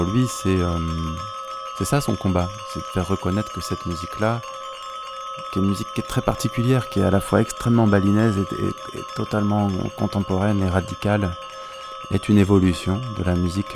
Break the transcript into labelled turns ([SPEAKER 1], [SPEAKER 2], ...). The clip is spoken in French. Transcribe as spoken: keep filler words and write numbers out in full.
[SPEAKER 1] Lui, c'est, euh, c'est ça son combat, c'est de faire reconnaître que cette musique-là, qui est une musique qui est très particulière, qui est à la fois extrêmement balinaise et, et, et totalement contemporaine et radicale, est une évolution de la musique